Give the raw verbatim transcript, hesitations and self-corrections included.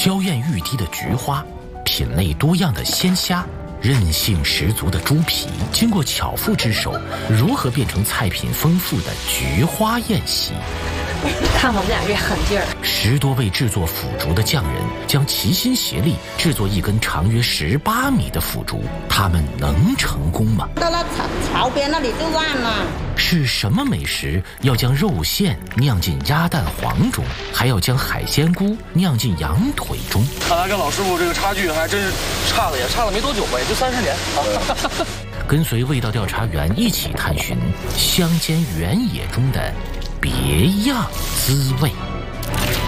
娇艳欲滴的菊花，品类多样的鲜虾，韧性十足的猪皮，经过巧妇之手，如何变成菜品丰富的菊花宴席？ 看我们俩这狠劲儿！ 十多位制作腐竹的匠人将齐心协力制作一根长约十八米的腐竹，他们能成功吗？ 到了槽槽边那里就烂了。 是什么美食要将肉馅酿进鸭蛋黄中，还要将海鲜菇酿进羊腿中？ 看来跟老师傅这个差距还真是差了，也差了没多久吧，也就三十年啊。 跟随味道调查员一起探寻乡间原野中的别样滋味。